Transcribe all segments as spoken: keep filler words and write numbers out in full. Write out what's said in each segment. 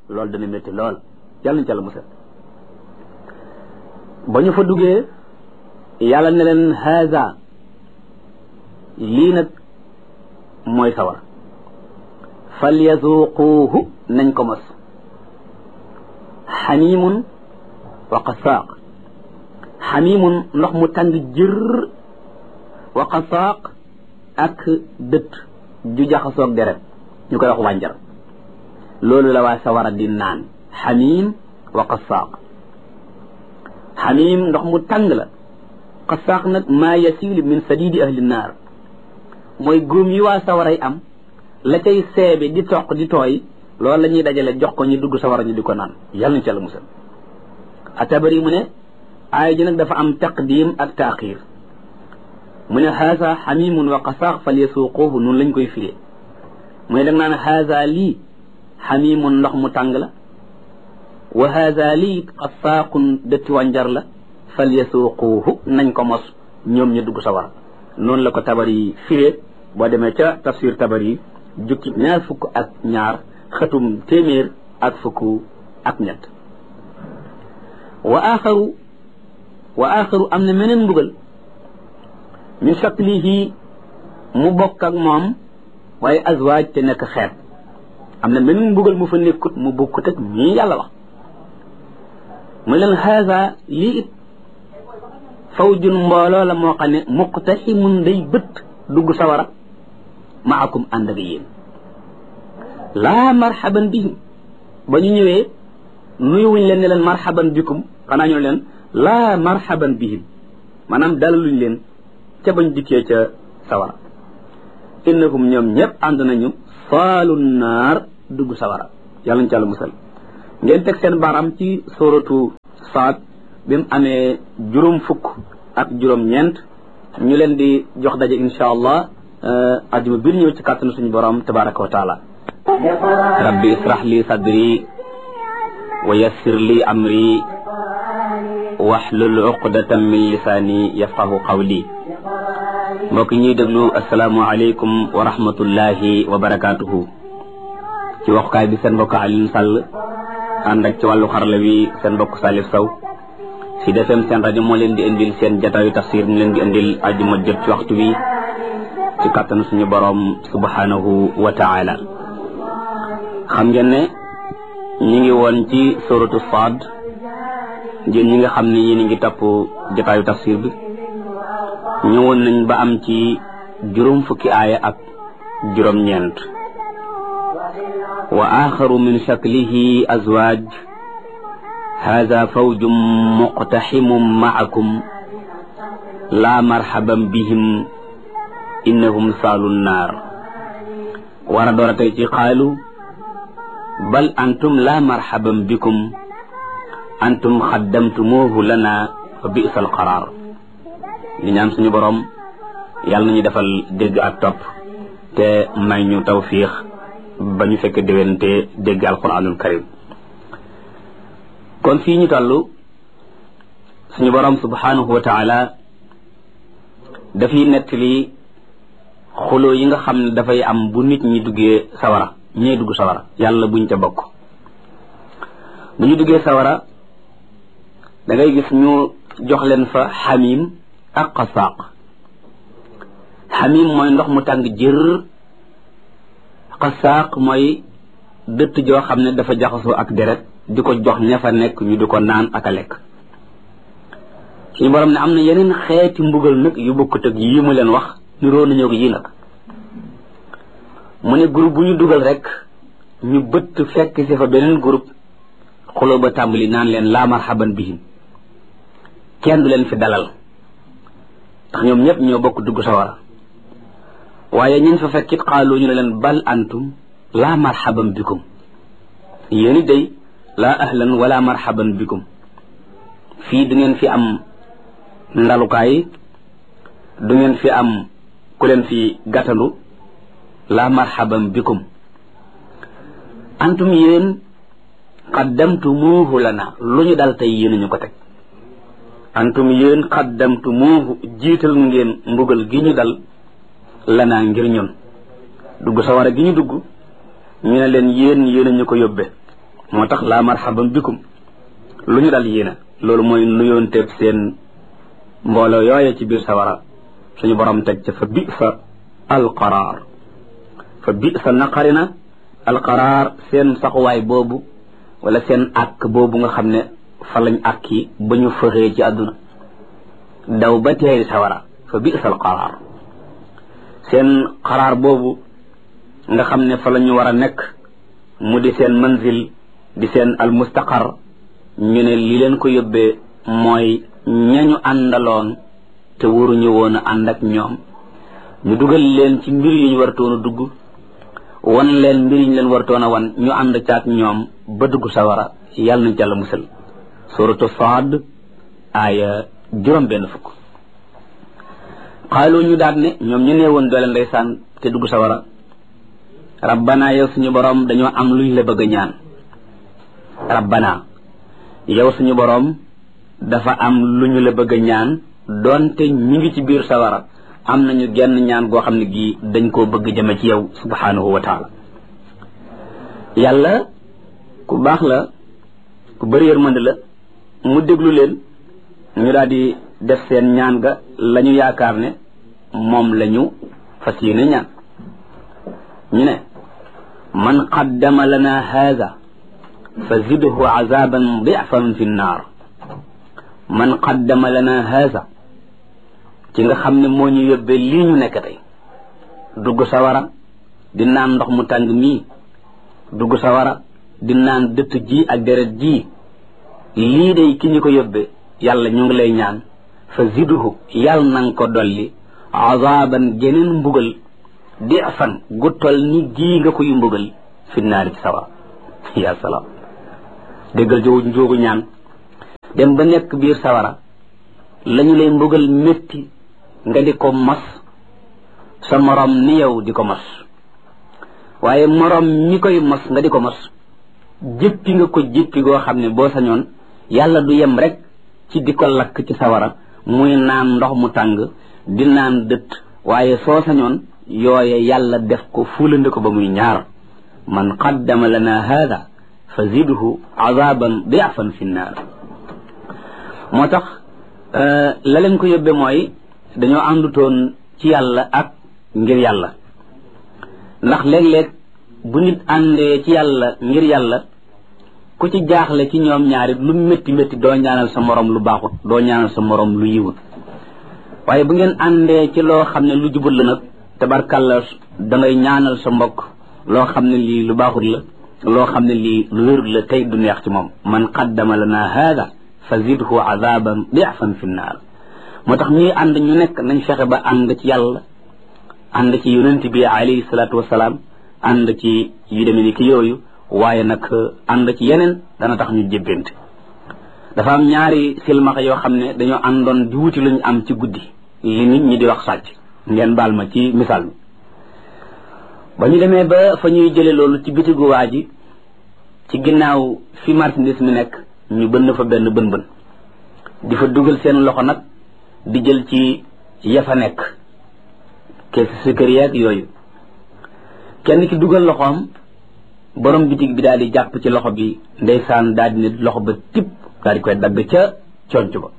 loolu dana métti lool yàlla nañ ca la musal ba ñu fa duggee yàlla ne leen haza lii nag mooy sawar falyazuquuhu nañ ko mos xamimun wa qasaaq xamimun ndox mu tàng jër wa qasaaq ak dët ju jaxasoog deret ñu koy wax wànjar loolu la waa sawara di naan xamim wa qasaaq xamim ndox mu tàng la qasaaq nag maa yasilu min sadidi ahli naar mooy góom yi waa sawaray am la cay seebe di toq di tooy loolu la ñuy dajale jox ko ñu dugg sawara ñu di ko naan yàlla nañ ci la musal atabari mu ne aaya ji nag dafa am taqdim ak taaxir mu ne haasa xamimun wa qasaaq falyasuuquuhu noonu lañ koy firee mu ne da nga naan haasa lii xamimun ndox mu tàng la wa haasa lii qasaaqun dëtti wànjar la falyasuuquuhu nañ ko mos ñoom ñu dugg sawara noonu la ko tabari firee boo demee ca tafsir tabari jukki ñaar fukk ak ñaar xatum téeméer ak fukk ak ñett wa axaru wa axaru am na meneen mbugal min shaklihi mu bokk ak moom waaye azwaaj te nekk xeet am na meneen mbugal mu fa nekkut mu bokkut ak ñii yàlla wax mu leen haza lii it fawjun mbooloo la moo xam ne muqtaximun day bët dugg sawara maakum ànd ak yéen laa marhaban bihim ba ñu ñëwee nuyuwuñ leen ne leen marhaban bikum xanaa ñu leen laa marhaban bihim maanaam dalaluñ leen ca bañ dikkee ca sawara innahum ñoom ñëpp ànd nañu saalu naar dugg sawara yàlla ñu ci Yàlla musal ngeen teg seen baram ci suratu Saad bi mu amee juróom fukk ak juróom ñeent ñu leen di jox daje insha allah ajuma bir ñëw ci kàttanu suñu borom tabaraka wa taala rabbi israh li sadri wa yassir li amri wahlul uqdatan min lisani yafqahu qawli mbokk ñuy déglu asalaamu aleykum wa rahmatullahi wa barakatuhu ci waxukaay bi seen mbokk Alioune Sall ànd ak ci wàllu xarala wi seen mbokk Salif Sow ci defem seen rajo moo leen di indil seen jataayu tafsir ñu leen di indil ajuma jot ci waxtu wi ci kàttanu suñu borom subhanahu wa taala xam ngeen ne ñi ngi woon ci suratu Saad jën ñi nga xam ne yéen ngi topp jataayu tafsir bi ñëwoon nañ ba am ci juróom fukki aaya ak juróom ñeent wa axaru min shaklihi azwaaj hada fawjum muqtaximum maakum laa marhaban bihim innahum saalu naar war a door a tey ci qaalu bal antum laa marhaban bikum antum xaddamtumuuhu lana fa bisa alqaraar li ñaan suñu borom yàlla nañu defal dégg ak topp te may ñu tawfiix ba ñu fekk déwénte dégg alquranul karim kon fii ñu toll suñu borom subhanahu wa taala dafay nettali xuloo yi nga xam ne dafay am bu nit ñi duggee sawara ñee dugg sawara yàlla buñ ca bokk bu ñu duggee sawara da ngay gis ñu jox leen fa xamim ak qasaaq xamim mooy ndox mu tàng jër qasaaq mooy dëtt joo xam ne dafa jaxasoo ak deret di ko jox ña fa nekk ñu di ko naan ak a lekk suñu borom ne am na yeneen xeeti mbugal nag yu bokkut ak yi mu leen wax niroo nañoo ko yii nag mu ne groupe bu ñu dugal rek ñu bëtt fekk si fa beneen groupe xuloo ba tàmbali naan leen laa marhaban bihim kenn du leen fi dalal ndax ñoom ñëpp ñoo bokk dugg sawara waaye ñun fa fekkit xaaloo ñu ne leen bal antum laa marhaban bikum yéeni day laa ahlan wala marhaban bikum fii du ngeen fi am ndalukaay du ngeen fi am ku leen fi gàttandu laa marhaban bikum antum yéen qaddamtumuuhu lana lu ñu dal tey yéen ñu ko teg antum yéen qaddamtumuuhu jiital ngeen mbugal gi ñu dal lana ngir ñun dugg sawara gi ñu dugg ñu ne leen yéen yéen ñu ko yóbbe moo tax laa marhaban bikum lu ñu dal yéena loolu mooy nuyoonteeb seen mbooloo yooye ci biir sawara suñu borom teg ca fa bi sa alqaraar fa bi sa naqari na alqaraar seen saxuwaay boobu wala seen àkk boobu nga xam ne fa lañ àkki ba ñu fëxee ci àdduna daw ba teeri sawara fa bi sa alqaraar seen qaraar boobu nga xam ne fa la ñu war a nekk mu di seen manzil di seen almustaqar ñu ne li leen ko yóbbee mooy ñañu àndaloon te waruñu woon a ànd ak ñoom ñu dugal leen ci mbir yu ñu wartoon a dugg wan leen mbir yu ñu leen wartoon a wan ñu ànd caat ñoom ba dugg sawara yàlla nañ ci Yàlla musal suratu Saad aaya juróom benn fukk xaalu ñu daat ne ñoom ñu nee woon doole ndeysaan te dugg sawara rabbana yow suñu borom dañoo am luñ la bëgg a ñaan rabbana yow suñu borom dafa am lu ñu la bëgg a ñaan doonte ñi ngi ci biir sawara am nañu genn ñaan goo xam ne gii dañ koo bëgg jëme ci yow subhanahu wa taala yàlla ku baax la ku bëri yërmande la mu déglu leen ñu daal di def seen ñaan ga la ñu yaakaar ne moom la ñu fas yéene ñaan ñu ne man qaddama lana haada fa zidhu azaban difan fi nnaar man qaddama lana haada ci nga xam ne moo ñu yóbbee lii ñu nekk tey dugg sawara di naan ndox mu tàng mii dugg sawara di naan dëtt ji ak deret ji lii day ki ñu ko yóbbee yàlla ñu ngi lay ñaan fa zidhu yàlla nanga ko dolli azaban geneen mbugal difan gu tol ni gii nga koy mbugal fi naari ci sawara ya salaam déggal jow njoogu ñaan dem ba nekk biir sawara lañu lay mbugal métti nga di ko mos sa morom ni yow di ko mos waaye morom mi koy mos nga di ko mos jëppi nga ko jëppi goo xam ne boo sañoon yàlla du yem rek ci di ko lakk ci sawara muy naan ndox mu tàng di naan dëtt waaye soo sañoon yooye yàlla def ko fuulandi ko ba muy ñaar man qaddama lana hada fa zidhu azaban diafan fi nnaar moo tax la leen ko yóbbe mooy dañoo àndutoon ci yàlla ak ngir yàlla ndax léeg-léeg bu nit àndee ci yàlla ngir yàlla ku ci jaaxle ci ñoom ñaari lu métti métti doo ñaanal sa morom lu baaxut doo ñaanal sa morom lu yiwut waaye bu ngeen àndee ci loo xam ne lu jubut la nag tabarkàlla dangay ñaanal sa mbokk loo xam ne lii lu baaxut la loo xam ne lii lu wérut la tey du neex ci moom man qaddama lana hada fa zidhu azaban diafan fi nnaar moo tax ñuy ànd ñu nekk nañ fexe ba ànd ci yàlla ànd ci yonent bi alayhi salaatu wasalaam ànd ci yu demee ni ki yooyu waaye nag ànd ci yeneen dana tax ñu jébbante dafa am ñaari silmaxa yoo xam ne dañoo àndoon di wuti lu ñu am ci guddi li nit ñi di wax sàcc ngeen baal ma ci misaal bi ba ñu demee ba fa ñuy jële loolu ci bitigu waa ji ci ginnaaw fi marchandise mi nekk ñu bënn fa benn bën bën di fa dugal seen loxo nag di jël ci ya fa nekk kees sukkër yeeg yooyu kenn ki dugal loxoom borom bitig bi daal di jàpp ci loxo bi ndeysaan daal di ne loxo ba tip daal di koy dagg ca conc ba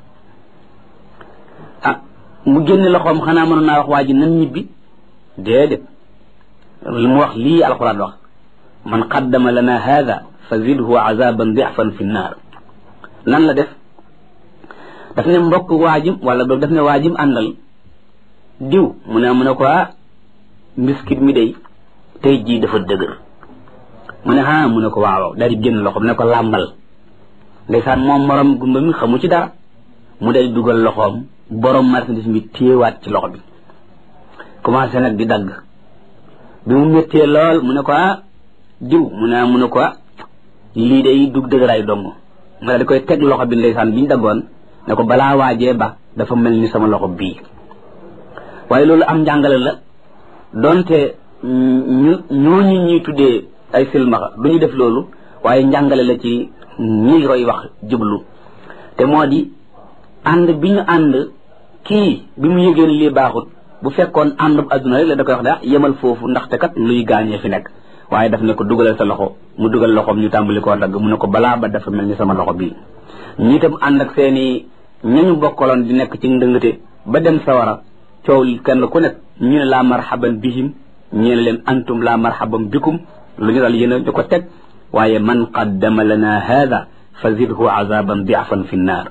ah mu génne loxoom xanaa mënoon naa wax waa ji nan ñibbi déedéet li mu wax lii alxuraan wax man qaddama lana hada fa zidhu azaban difan fi nnaar lan la def daf ne mbokk waajim wala boog daf ne waajim àndal diw mu ne mu ne ko ah mbiskit mi day tey jii dafa dëgër mu ne ah mu ne ko waaw daal di génn loxoom ne ko làmbal ndeysaan moom morom gumba mi xamu ci dara mu day dugal loxoom borom marchandise mi téewaat ci loxo bi commencé nag di dagg bi mu méttee lool mu ne ko ah diw mu ne mu ne ko ah lii day dug dëgëraay dong mu daal di koy teg loxo bi ndeysaan bi ñu daggoon ne ko balaa waajee ba dafa mel ni sama loxo bii waaye loolu am njàngale la donte ñu ñooñu ñuy tuddee ay silmaxa du ñu def loolu waaye njàngale la ci ñi koy wax jublu te moo di ànd bi ñu ànd kii bi mu yëgee lii baaxut bu fekkoon ànd bu adduna rek la da koy wax daa yemal foofu ndaxte kat luy gaañee fi nekk waaye daf ne ko dugalal sa loxo mu dugal loxoom ñu tàmbali koo dagg mu ne ko balaa ba dafa mel ni sama loxo bii ñi itam ànd ak seeni ñañu bokkaloon di nekk ci ndëngate ba dem sawara coow kenn ku nekk ñu ne laa marhaban bihim ñu ne leen antum laa marhaban bikum lu ñu dal yéen a ko teg waaye man qaddama lana hada fa zidhu azaban diafan fi nnaar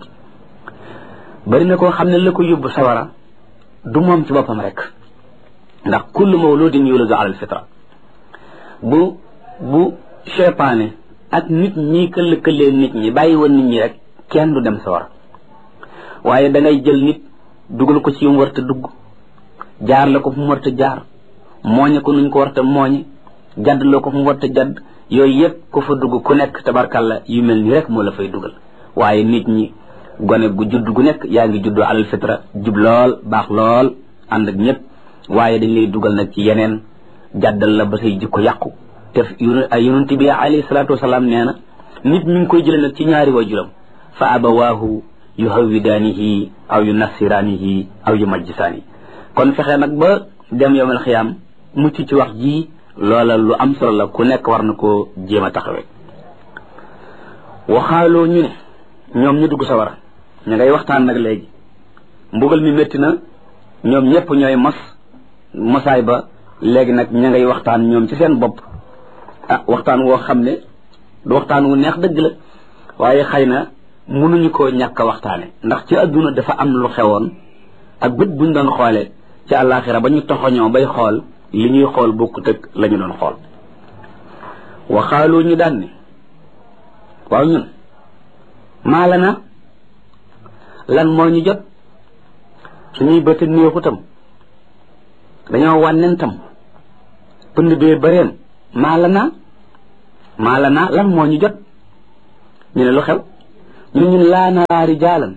bari na koo xam ne la ko yóbbu sawara du moom ci boppam rek ndax kullu mawludin yuladu ala alfitra bu bu cheytaane ak nit ñi këllëkëlee nit ñi bàyyi woon nit ñi rek kenn du dem sawara waaye da ngay jël nit dugal ko ci yu mu warta dugg jaar la ko fu mu warta jaar mooñe ko nuñ ko warta mooñe jadd la ko fu mu warta jadd yooyu yëpp ku fa dugg ku nekk tabarkalla yu mel ni rek moo la fay dugal waaye nit ñi gone gu judd gu nekk yaa ngi juddoo alal fitra jub lool baax lool ànd ak ñëpp waaye dañ lay dugal nag ci yeneen jaddal la ba say jikko yàqu te yonent bi alayhi salaatu wasalaam nee na nit mi ngi koy jële nag ci ñaari waajuram fa abawaahu yuhawidaanihi aw yu nassiraanihi aw yu majjisaani kon fexe nag ba dem yowmal xiyaam mucc ci wax ji loola lu am solo la ku nekk war na koo jéem a taxawee waxaaloo ñu ne ñoom ñu dugg sawara ña ngay waxtaan nag léegi mbugal mi métti na ñoom ñëpp ñooy mos mosaay ba léegi nag ña ngay waxtaan ñoom ci seen bopp ah waxtaan woo xam ne du waxtaan wu neex dëgg la waaye xëy na mënuñu koo ñàkk a waxtaane ndax ci adduna dafa am lu xewoon ak bët buñ doon xoolee ci àllaaxira ba ñu toxoñoo bay xool li ñuy xool bokkut ak la ñu doon xool waxaaloo ñu daan ne waaw ñun maa la na lan moo ñu jot suñuy bëtt néexutam dañoo wànnentam pënd bee bëreem maa la naa maa la naa lan moo ñu jot ñu ne lu xew ñu ñun laa naraa rijaalan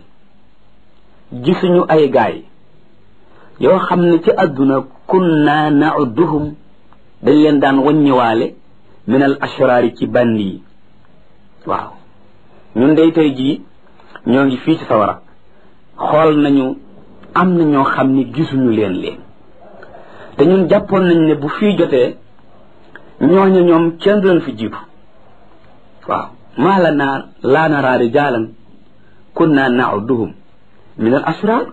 gisuñu ay gaay yoo xam ne ci àdduna kunna na'udduhum dañ leen daan waññiwaale min al ashraari ci bandi yi waaw ñun day tey jii ñoo ngi fii ci sawara xool nañu am na ñoo xam ne gisuñu leen leen te ñun jàppoon nañ ne bu fii jotee ñooñu ñoom kenn du leen fi jiitu waaw maa la naa laa naraa rijaalan kunna na'udduhum min al ashraar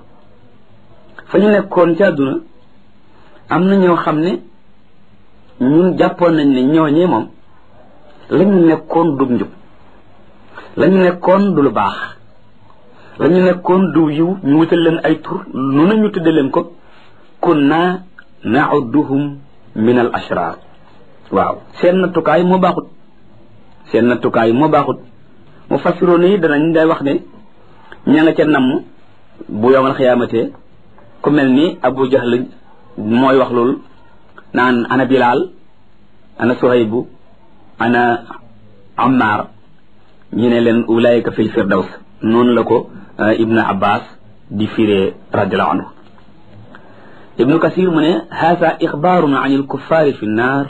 fa ñu nekkoon ci àdduna am na ñoo xam ne ñun jàppoon nañ ne ñooñee moom la ñu nekkoon du njub la ñu nekkoon du lu baax la ñu nekkoon du yiw ñu wutal leen ay tur nu na ñu tudde leen ko kunna na'udduhum min al ashraar waaw seen nattukaay moo baaxut seen nattukaay moo baaxut mu fassiroon yi danañ day wax ne ña nga ca namm bu yowmal xiyaamate ku mel ni Abu Jahl mooy wax loolu naan ana Bilaal ana Suhaybu ana Ammar ñu ne leen ulaayika fil firdaws noonu la ko Ibnu Abbas di firee radiallahu anhu Ibnu Kasir mu ne haasa ixbaarun an alkuffaari fi nnaar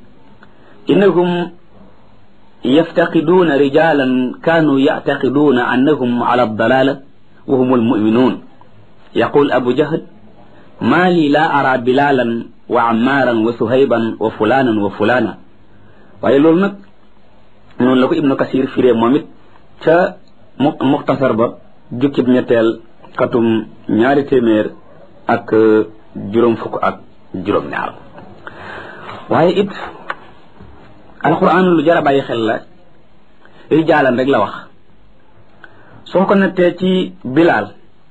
innahum yaftaqiduuna rijalan kaanu yactaqiduuna annahum ala aldalaala wa hum almuminuun yaqul Abu Jahl maa lii laa araa bilaalan wa ammaaran wa suhayban wa fulaanan wa fulaana waaye loolu nag noonu la ko Ibnu Kasir firee moom it ca muxtasar ba jukkib ñetteel xatum ñaari téeméer ak juróom fukk ak juróom ñaar waaye it alquran lu jar a bàyyi xel la rijaalan rek la wax soo ko nattee ci Bilaal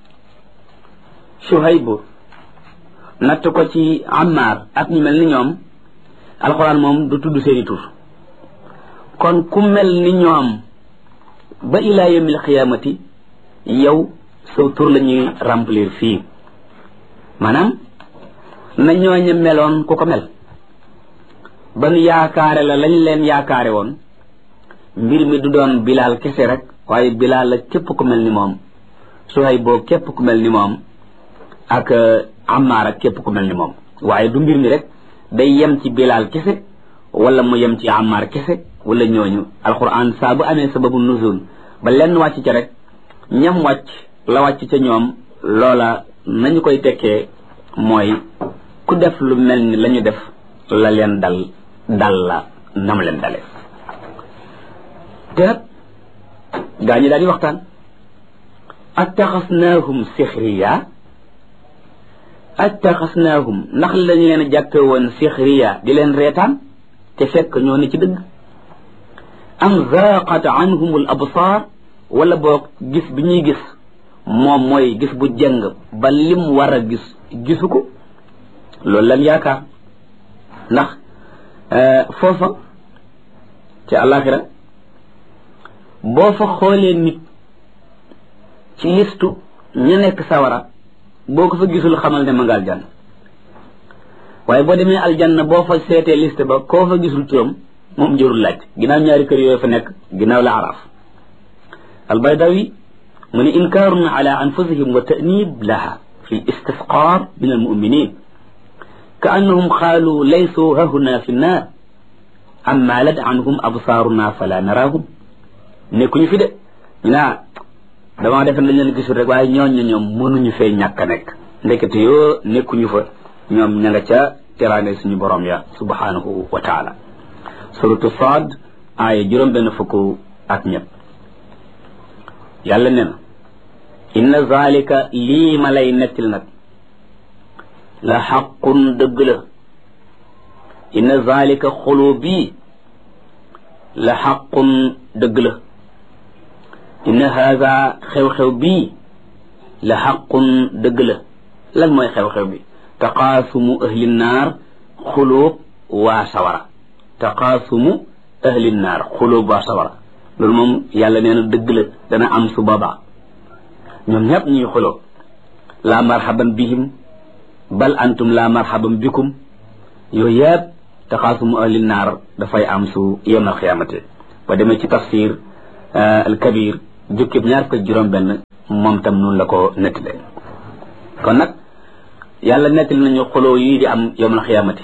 Suhaybu natt ko ci Ammar ak ñu mel ni ñoom alquran moom du tudd seeni tur kon ku mel ni ñoom ba ilaa yawmil qiyaamati yow saw tur la ñuy remplir fii maanaam na ñooña meloon ku ko mel ba nu yaakaare la lañ leen yaakaare woon mbir mi du doon Bilaal kese rek waaye Bilaal la képp ku mel ni moom Suhayb képp ku mel ni moom ak Ammaar ak képp ku mel ni moom waaye du mbir mi rek day yem ci Bilaal kese wala mu yem ci Ammaar kese wala ñooñu alquran saa bu amee sababu nuzul ba lenn wàcc ca rek ñam wàcc la wàcc ca ñoom loola nañu koy tekkee mooy ku def lu mel ni la ñu def la leen dal dal la nam leen dale te nag gaa ñi daal di waxtaan attaxasnaahum sixriya attaxasnaahum ndax lañu leen jàppe woon sixriya di leen reetaan te fekk ñoo ne ci dëgg am zaaqat anhum al absaar wala boog gis bi ñuy gis moom mooy gis bu jëng ba lim war a gis gisu ko loolu lan yaakaar ndax foofa ci àllaaxira boo fa xoolee nit ci listu ñu nekk sawara boo ko fa gisul xamal ne ma nga aljanna waaye boo demee aljanna boo fa seetee liste ba koo fa gisul turam moom jërul laaj ginnaaw ñaari kër yooyu fa nekk ginnaaw la araf albaydawi mu ne inkaarun ala anfusihim wa ta'nib laha fi istisqaar min almuminin ka annahum qaalu laysu hahuna fi nnaar am maalat anhum absaaruna fala naraahum nekkuñu fi de ñu naa damaa defe dañ leen gisul rek waaye ñooñ ñoom mënuñu fee ñàkk a nekk ndekete yoo nekkuñu fa ñoom ña nga ca teraane suñu borom ya subhanahu wa taala suratu Saad aaya juróom benn fukk ak ñett yàlla ne na inna zalika lii ma lay nettil nag la xaqun dëgg la inna zalika xuloo bii la xaqun dëgg la inna haza xew-xew bii la xaqun dëgg la lan mooy xew-xew bi taqaasumu ahli naar xulóob waa sawara taqaasumu ahli naar xulóob waa sawara loolu moom yàlla nee na dëgg la dana am su boobaa ñoom ñëpp ñuy xulóob laa marhaban bihim bal antum laa marhaban bikum yooyu yëpp taqaasumu ahli naar dafay am su yawm alxiyaamate ba demee ci tafsir al kabir jukkib ñaar ko juróom benn moom tam noonu la ko nettale kon nag yàlla nettali nañu xuloo yii di am yawmal xiyaamati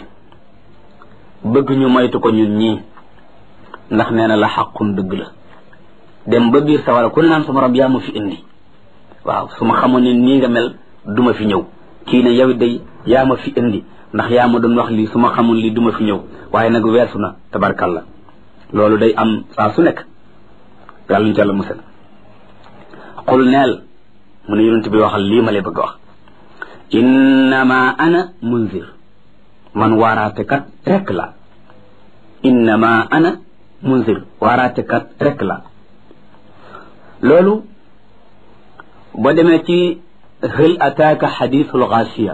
bëgg ñu moytu ko ñun ñii ndax nee na la xaqun dëgg la dem ba biir sawara ku naan sama rab yaa ma fi indi waaw su ma xamoon ne nii nga mel duma fi ñëw kii ne yow day yaa ma fi indi ndax yaa ma doon wax lii su ma xamul lii duma fi ñëw waaye nag weesu na tabarkalla loolu day am saa su nekk yàlla ñu ci yàlla musal qul neel mu ne yonent bi waxal lii ma lay bëgg wax innama ana munzir man waaraate kat rek la innama ana munzir waaraate kat rek la loolu boo demee ci hal ataaka xadiisul gaashiya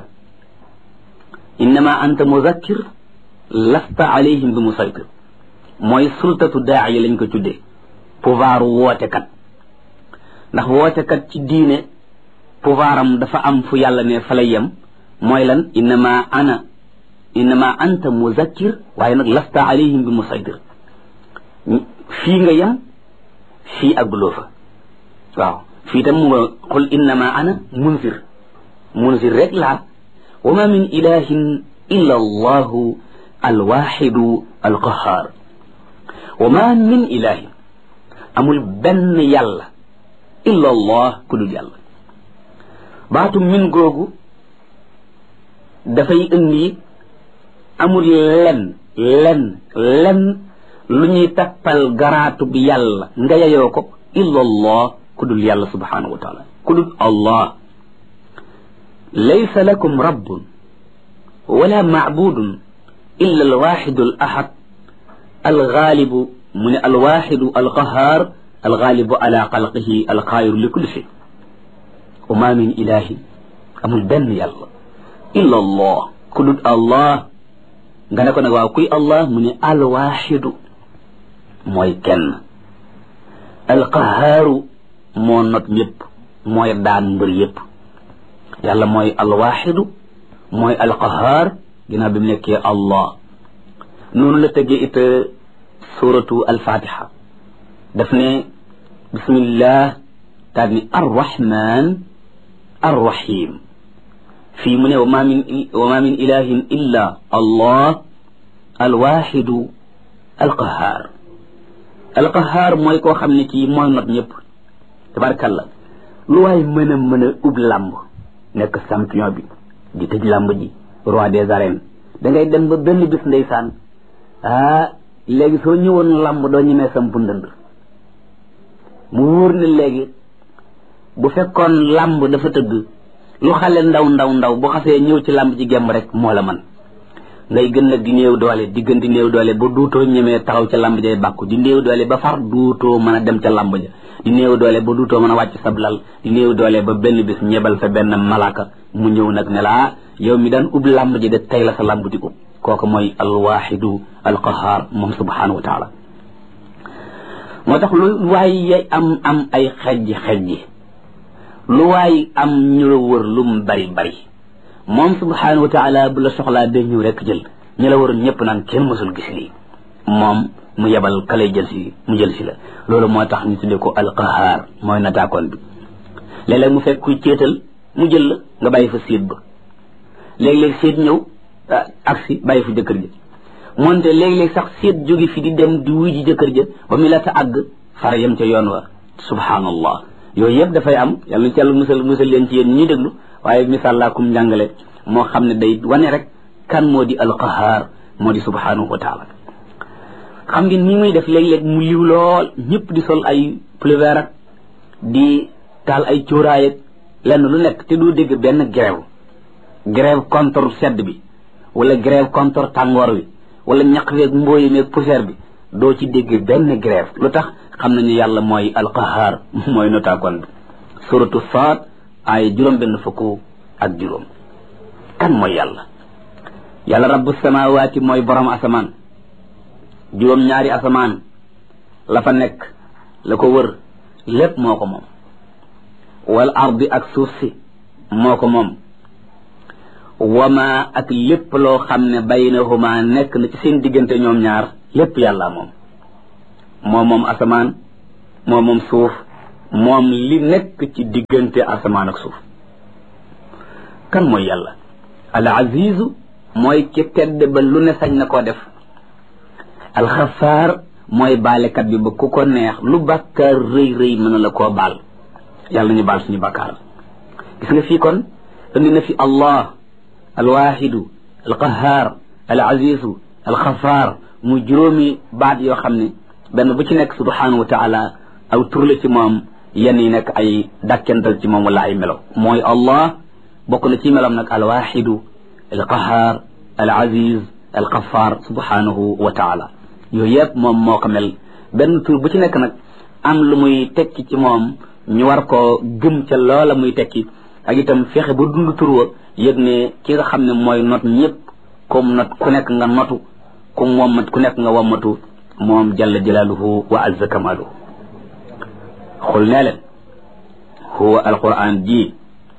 innama anta muzakkir lasta alayhim bi musaytir mooy sultatu daa'iya lañ ko tuddee pouvoir wootekat ndax wootekat ci diine pouvoir am dafa am fu yàlla ne fa lay yem mooy lan innama ana innama anta muzakkir waaye nag lasta alayhim bi musaytir fii nga yem fii àgguloo fa waaw fii tam mu nga qul innama ana munzir munzir rek laa wa ma min ilahin illa allahu alwaxidu alqahar wa ma min ilahin amul benn yàlla illa allah ku dul yàlla baatu min googu dafay indi amul len len len lu ñuy tappal garaatu bi yàlla nga yeyoo ko illa allah ku dul yàlla subhanahu wa taala ku dul allah laysa lakum rabbun wala macbudun illa alwaxidu al ahad algaalibu mu ne alwaxidu alqahar algaalibu ala xalqihi alqaayiru li kulli shay wa ma min ilahin amul benn yàlla illa allah ku dul allah nga ne ko nag waaw kuy allah mu ne alwaxidu mooy kenn alqahaaru moo not ñëpp mooy daan mbër yëpp yàlla mooy alwaxidu mooy alqahaar ginnaaw bi mu nekkee allah noonu la tëggee it suratu alfatiha daf ne bismillah taat ni arrahman arrahim fii mu ne wa ma min wa ma min ilahin illa allah alwaxidu alqahaar alqahaar mooy koo xam ne kii mooy not ñëpp tabarkalla lu waay mën a mën a ub làmb nekk champion bi di tëj làmb ji roi des arènes da ngay dem ba benn bis ndeysaan ah léegi soo ñëwoon làmb doo ñemee samp ndënd mu wóor ne léegi bu fekkoon làmb dafa tëgg lu xale ndaw ndaw ndaw bu xasee ñëw ci làmb ji gemb rek moo la man ngay gën nag di néew doole di gën di néew doole ba duutoo ñemee taxaw ca làmb jay bàkku di néew doole ba far duutoo mën a dem ca làmb ja di néew doole ba duutoo mën a wàcc sablal di néew doole ba benn bis ñebal fa benn malaaka mu ñëw nag ne la yow mi daan ub làmb ji de tey la sa làmb di ub kooku mooy alwaxidu alqahaar moom subhanahu wa taala moo tax lu waay am am ay xejji xejji lu waay am ñu la wër lu mu bari bari moom subhanahu wa taala bu la soxlaa day ñëw rek jël ñu la waroon ñëpp naan kenn mësul gis lii moom mu yebal ka lay jël si mu jël si la loolu moo tax ñu tuddee ko alqahaar mooy nataakoon bi léeg-léeg mu fekk kuy céetal mu jël la nga bàyyi fa séet ba léeg-léeg séet ñëw aksi bàyyi fa jëkkër ja moonte léeg-léeg sax séet jóge fi di dem di wuy ji jëkkër ja ba mu la ta àgg fara yem ca yoon wa subhanallah yooyu yëpp dafay am yàlla ci yàlla musal musal leen ci yéen ñuy déglu waaye misaal laa kum njàngale moo xam ne day wane rek kan moo di alqahaar moo di subhanahu wa taala xam ngeen ni muy def léeg-léeg mu liw lool ñëpp di sol ay pullover ak di taal ay cuuraay ak lenn lu nekk te doo dégg benn grève grève contre sedd bi wala grève contre tàngoor wi wala ñaq weeg mbooyi meeg poussière bi doo ci dégg benn grève lu tax xam nañu yàlla mooy alqahaar mooy notaakoon bi suratu Saad ay juróom benn fukk ak juróom kan mooy yàlla yàlla rabbu samawaati mooy borom asamaan juróom ñaari asamaan la fa nekk la ko wër lépp moo ko moom wal ardi ak suuf si moo ko moom wama ak lépp loo xam ne baynahuma nekk na ci seen diggante ñoom ñaar lépp yàlla moom moom moom asamaan moom moom suuf moom li nekk ci diggante asamaan ak suuf kan mooy yàlla al azizu mooy ki tedd ba lu ne sañ na koo def alxafaar mooy baalekat bi ba ku ko neex lu bàkkaar rëy rëy mën na la koo baal yàlla ñu baal suñu bàkkaar gis nga fii kon indi na fi allah alwaxidu alqahaar al azizu alxafaar mu juróomi baat yoo xam ne benn bu ci nekk subhanahu wa taala aw tur la ci moom yenn yi nekk ay dàkkental ci moom wala ay melo mooy allah bokk na ci melam nag alwaxidu alqahaar al aziz alxafaar subhanahu wa taala yooyu yëpp moom moo ko mel benn tur bu ci nekk nag am lu muy tekki ci moom ñu war koo gëm ca loola muy tekki ak itam fexe ba dund tur wa yëg ne ki nga xam ne mooy not ñëpp comme not ku nekk nga notu comme wommat ku nekk nga wommatu moom jalla jalaaluhu wa azza kamaaluhu xul nee leen huwa alquran ji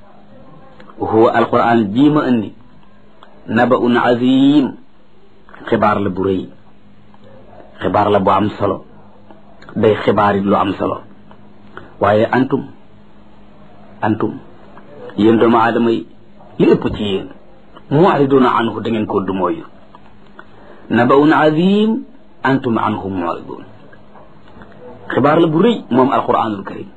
huwa alquran ji ma indi nabaun azim xibaar la bu rëy xibaar la bu am solo day xibaar it lu am solo waaye antum antum yéen doomu aadama yi li ëpp ci yéen mu'riduna anhu da ngeen ko dumooyu nabaun azim antum anhu mu'ridun xibaar la bu rëy moom alquranul karim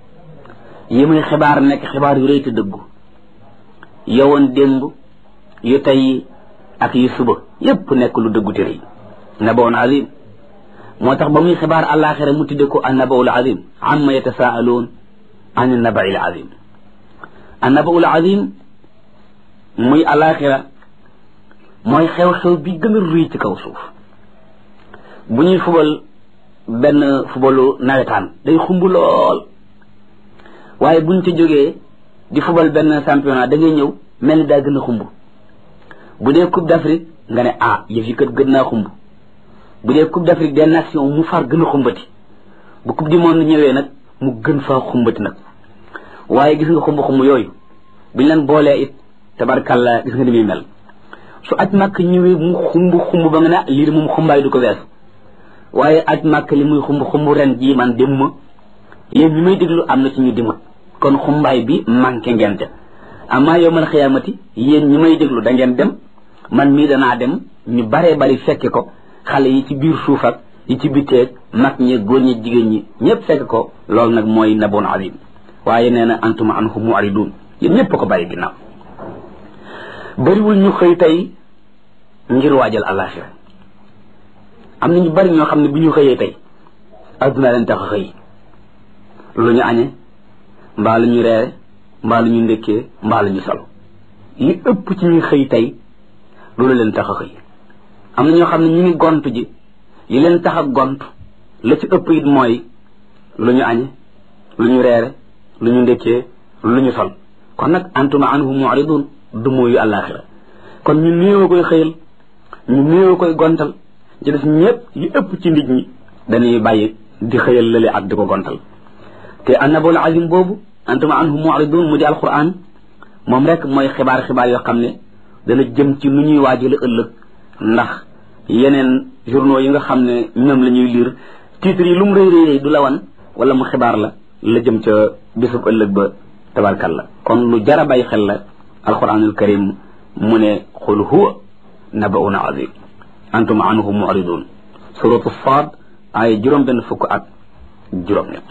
yi muy xibaar nekk xibaar yu rëy te dëggu yowoon démb yu tey ak yu suba yépp nekk lu dëggu te rëy nabaun azim moo tax ba muy xibaar àllaaxira mu tudde ko annabaul azim amma yatasaaluun an annabail azim annabaul azim muy àllaaxira mooy xew-xew bi gën a rëy ci kaw suuf bu ñuy fubal benn fubalu nawetaan day xumb lool waaye buñ ca jógee di fubal benn championnat da ngay ñëw mel ni daa gën a xumb bu dee coupe d'Afrique nga ne ah yëf yi kat gën naa xumb bu dee coupe d'Afrique des nations mu far gën a xumbati bu coupe du monde ñëwee nag mu gën faa xumbati nag waaye gis nga xumb xumb yooyu buñ leen boolee it tabarkàlla gis nga ni muy mel su aj màkk ñëwee mu xumb xumb ba nga ne lii moom xumbaay du ko weesu waaye aj màkk li muy xumb xumb ren jii man dem ma yéen ñi may déglu am na ci ñu dimut kon xumbaay bi manqué ngeen te amaa yawmal xiyaamati yéen ñi may déglu da ngeen dem man mii danaa dem ñu baree bari fekke ko xale yi ci biir suuf ak yi ci biteeg mag ñi góor ñi jigéen ñi ñëpp fekk ko loolu nag mooy naboon azim waaye nee na antum anhu mu'ridun yéen ñëpp ko bàyyi ginnaaw bariwul ñu xëy tey ngir waajal àllaaxira am na ñu bari ñoo xam ne bi ñu xëyee tey adduna leen tax a xëy lu ñu añee mbaa lu ñu reere mbaa lu ñu ndékkee mbaa lu ñu solo li ëpp ci ñuy xëy tey loolu leen tax a xëy am na ñoo xam ne ñu ngi gont ji yi leen tax a gont la ci ëpp it mooy lu ñu añe lu ñu reere lu ñu ndékkee lu ñu sol kon nag antuma anhu mu'ridun du mooyu àllaaxira kon ñu néew koy xëyal ñu néew koy gontal ci des ñëpp yi ëpp ci nit ñi dañuy bàyyi di xëyal lële ak di ko gontal te annabul azim boobu antuma anhu mu'ridun mu di alquran moom rek mooy xibaar xibaar yoo xam ne dana jëm ci nu ñuy waajale ëllëg ndax yeneen journaux yi nga xam ne ñoom la ñuy lire titres yi lu mu rëy rëy du la wan wala mu xibaar la la jëm ca bisub ëllëg ba tabarkalla kon lu jara bàyyi xel la alquranul karim mu ne qul huwa nabaun azim antum anhu mu'ridun suratu Saad ay juróom benn fukk ak juróom ñett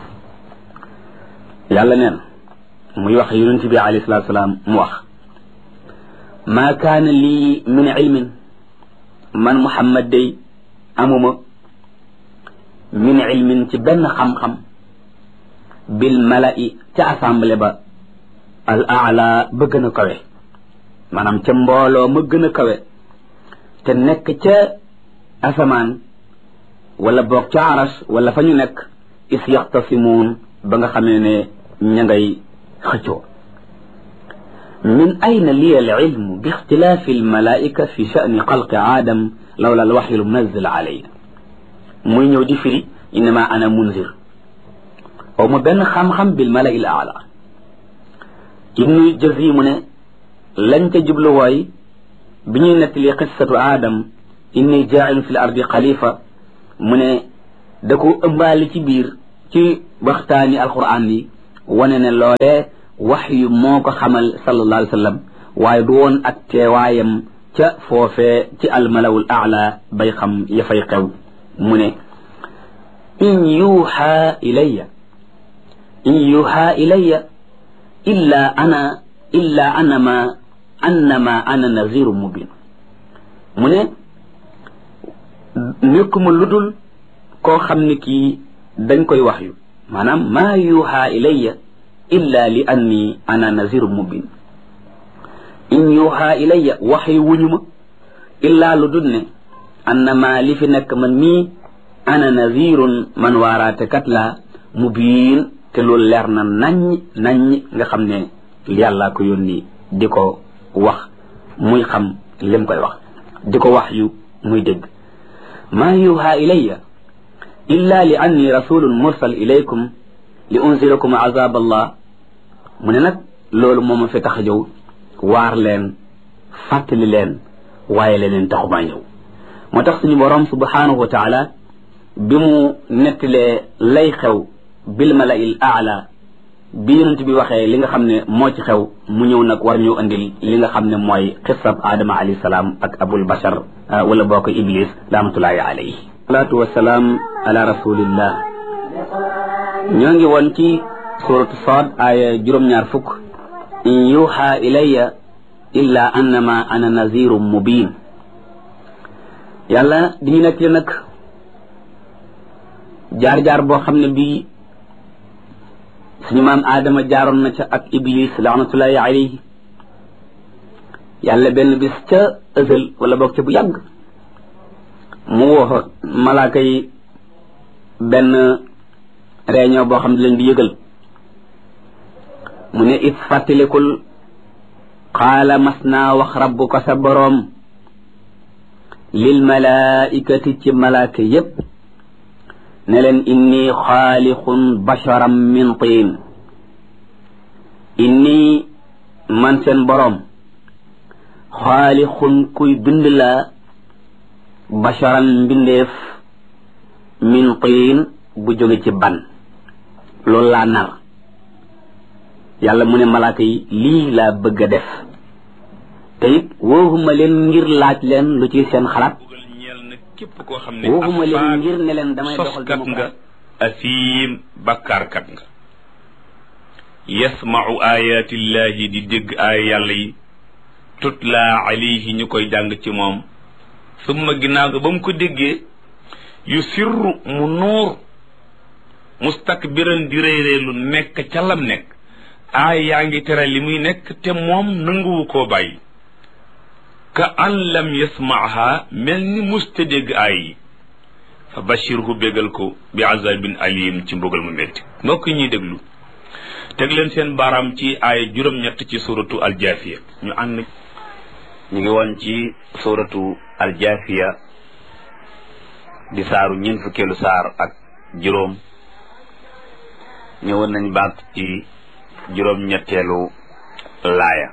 yàlla neen muy wax yonent bi alayhi salaatu salaam mu wax maa kaana lii min ilmin man Muhammad day amuma min ilmin ci benn xam-xam bil mala'i ca assemblée ba al aala ba gën a kawe maanaam ca mbooloo ma gën a kawe te nekk ca asamaan wala boog ca aras wala fa ñu nekk is yaxtasimuun ba nga xamee ne ña ngay xëccoo min ayna liya al ilmu bi ixtilaafi al malaa'ika fi sha'ni xalqi aadam lawla al waxyu al munazzal alayna muy ñëw di firi innama ana munzir aw ma benn xam-xam bil mala'i al aala ibnu jazi mu ne lañ ca jublu wooy bi ñuy nettali qissatu aadam inni jaa'ilu fi l ardi xalifa mu ne da ko ëmbaali ci biir ci waxtaani alquran yi wane ne loolee wax yu moo ko xamal sallallahu alayhi wa sallam waaye du woon ak teewaayam ca foofee ci almalawul aala bay xam ya fay xew mu ne in yuuxa ilayya in yuuxa ilayya illa ana illa anama annama ana naziru mubin mu ne nekkuma ludul koo xam ne kii dañ koy wax yu maanaam maa yuuxa ilayya illa li anni ana naziru mubin in yuuxa ilayya waxi wuñu ma illaa lu dul ne annama li fi nekk man mii ana nazirun man waaraate kat la mubin te loolu leer na naññ naññ nga xam ne yàlla ko yónni di ko wax muy xam lim koy wax di ko wax yu muy dégg maa yuuxa ilayya illa li anni rasulun mursal ilaykum li unzirakum azab allah mu ne nag loolu moo ma fi tax a ñëw waar leen fàttali leen waaye leneen taxumaa ñëw moo tax suñu borom subhanahu wa taala bi mu nettalee lay xew bil mala'il a'la bi yonent bi waxee li nga xam ne moo ci xew mu ñëw nag war ñëw andil li nga xam ne mooy xissab Adama alayhi salaam ak abul bashar wala boo ko iblis rahmatullahi alayhi salaatu wasalaam ala rasulillah ñoo ngi woon ci suratu Saad aaya juróom-ñaar fukk in yuuxa ilayya illa annama ana nazirum mubin yàlla di ñu nekk li nag jaar-jaar boo xam ne bii suñu maam Adama jaaroon na ca ak iblis laanatullahi alayhi yàlla benn bis ca ësël wala boog ca bu yàgg mu woo malaaka yi benn réunion boo xam ne leen di yëgal mu ne it fàttalikul qaala mas naa wax rabbuka sa boroom lil malaikati ci malaaka yépp ne leen inni xaaliqun basharam min tiin inni man seen boroom xaaliqun kuy bind la basharan mbindeef min tiin bu jóge ci ban loolu laa nar yàlla mu ne malaaka yi lii laa bëgg a def te it wooxuma leen ngir laaj leen lu ci seen xalaat képp koo xam ne wooxuma leen ngir ne leen damay doxal soskat nga asiim bakkaarkat nga yasma'u ayatillahi di dégg aaya yàlla yi tutla alayhi ñu koy jàng ci moom summa ginnaaw nga ba mu ko déggee yu sirru mu nuur mustakbiran di réeréelu nekk ca lam nekk aay yaa ngi tere li muy nekk te moom nanguwu koo bàyyi ka an lam yasmaaha mel ni musta dégg aay yi fa bashirhu bégal ko bi azabin alim ci mbugal mu métti mbokk ñuy déglu teg leen seen baaraam ci aaya juróom-ñett ci suratu aljaafiya ñu ànd ñu ngi woon ci suratu aljaafiya di saaru ñeent fukkeelu saar ak juróom ñëwoon nañ baat ci juróom-ñetteelu laaya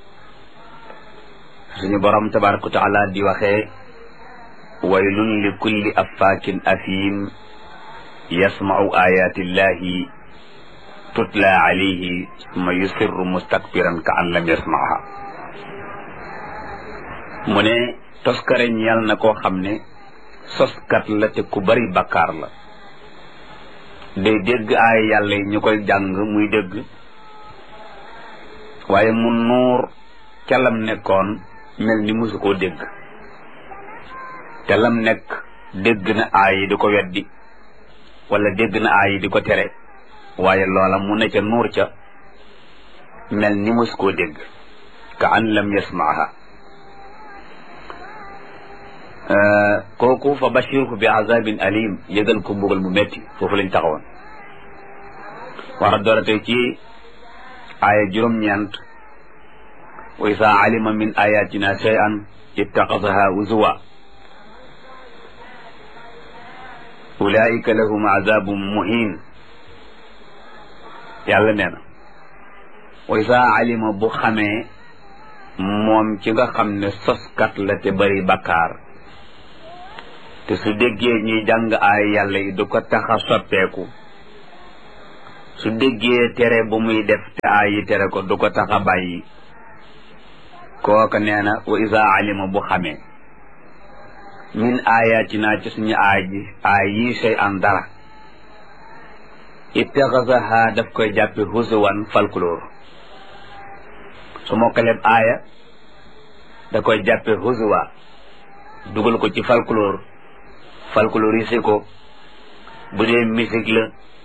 suñu borom tabaraka wa taala di waxee waylun li kulli affaakin afiim yasma'u ayati llahi tutla alayhi summa yusirru mustakbiran ka an lam yasma'ha mu ne toskare ñeel na koo xam ne soskat la te ku bari bakkaar la day dégg ay yàlla yi ñu koy jàng muy dégg waaye mu nuur ca lam nekkoon mel ni musu koo dégg te lam nekk dégg na aay yi di ko weddi wala dégg na aay yi di ko tere waaye loola mu ne ca nuur ca mel ni musu koo dégg ka an lam yasmaaha kooku fa bashirhu bi azabin alim yëgal ko mbugal mu metti foofu lañ taxawoon war a doora tey ci aaya juróom-ñeent wa isa alima min ayatina shay'an ittaxasaha uzuwa ulaika lahum azabun muhin yàlla nee na wa isa alima bu xamee moom ci nga xam ne soskat la te bari bakkaar te su déggee ñuy jàng ay yàlla yi du ko tax a soppeeku su déggee tere bu muy def te ay yi tere ko du ko tax a bàyyi kooka nee na wa isa alima bu xamee min ayatina ci suñu aay ji aay yi sey an dara ittaxasaha daf koy jàppe husuwan folklore su mokkaleb aaya da koy jàppe husuwa dugal ko ci folklore folklorisé ko bu dee musique la